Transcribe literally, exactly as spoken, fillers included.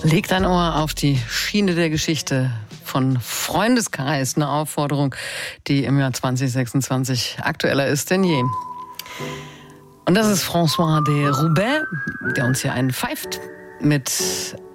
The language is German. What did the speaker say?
Legt ein Ohr auf die Schiene der Geschichte von Freundeskreis. Eine Aufforderung, die im Jahr zwanzig sechsundzwanzig aktueller ist denn je. Und das ist François de Roubaix, der uns hier einen pfeift mit